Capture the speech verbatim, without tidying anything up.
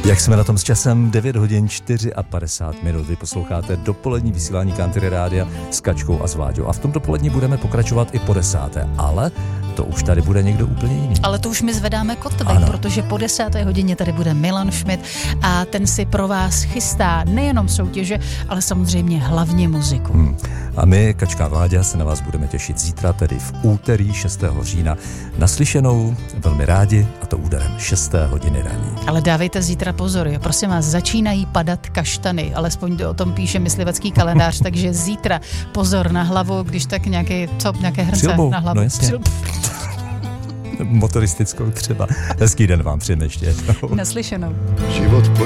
Jak jsme na tom s časem? devět hodin padesát čtyři minut. Vy posloucháte dopolední vysílání Country Rádia s Kačkou a s Váďou. A v tom dopolední budeme pokračovat i po desáté, ale to už tady bude někdo úplně jiný. Ale to už my zvedáme kotvy, protože po desáté hodině tady bude Milan Schmidt a ten si pro vás chystá nejenom soutěže, ale samozřejmě hlavně muziku. Hmm. A my, Kačka a Váďa, se na vás budeme těšit zítra, tedy v úterý šestého října. Naslyšenou velmi rádi, a to úderem šesté hodiny raní. Ale dávejte zítra pozor, jo. Prosím vás, začínají padat kaštany, alespoň o tom píše myslivecký kalendář, takže zítra pozor na hlavu, když tak nějaký, co, nějaké hrnce Přilbou, na hlavu. No jasně. Přil... Motoristickou třeba. Hezký den vám přejeme ještě jednou. Naslyšenou. Život